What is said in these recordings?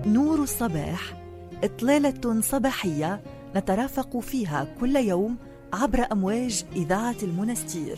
نور الصباح، إطلالة صباحية نترافق فيها كل يوم عبر أمواج إذاعة المنستير.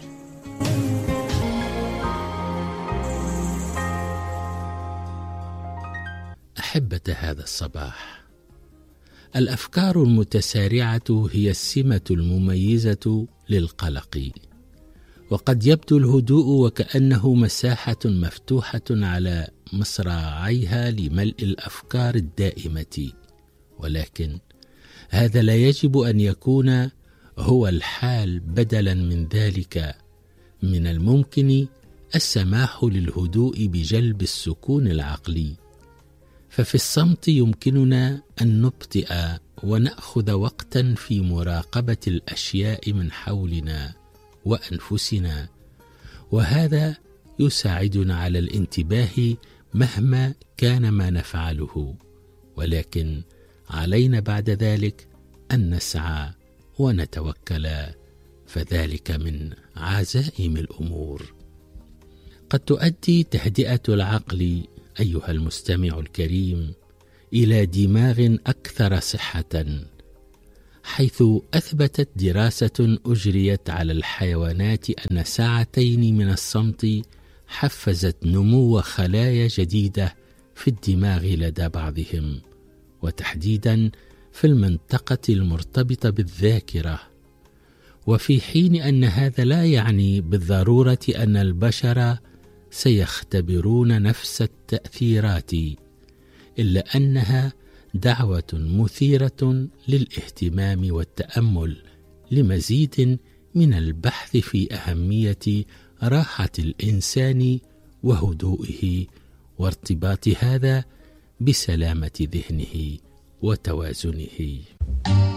أحبة هذا الصباح، الأفكار المتسارعة هي السمة المميزة للقلق، وقد يبدو الهدوء وكأنه مساحة مفتوحة على مصراعيها لملء الأفكار الدائمة، ولكن هذا لا يجب أن يكون هو الحال. بدلا من ذلك من الممكن السماح للهدوء بجلب السكون العقلي، ففي الصمت يمكننا أن نبطئ ونأخذ وقتا في مراقبة الأشياء من حولنا وأنفسنا، وهذا يساعدنا على الانتباه مهما كان ما نفعله، ولكن علينا بعد ذلك أن نسعى ونتوكل، فذلك من عزائم الأمور. قد تؤدي تهدئة العقل أيها المستمع الكريم إلى دماغ أكثر صحة، حيث أثبتت دراسة أجريت على الحيوانات أن ساعتين من الصمت حفزت نمو خلايا جديدة في الدماغ لدى بعضهم، وتحديدا في المنطقة المرتبطة بالذاكرة. وفي حين أن هذا لا يعني بالضرورة أن البشر سيختبرون نفس التأثيرات، إلا أنها دعوة مثيرة للاهتمام والتأمل لمزيد من البحث في أهمية راحة الإنسان وهدوئه، وارتباط هذا بسلامة ذهنه وتوازنه.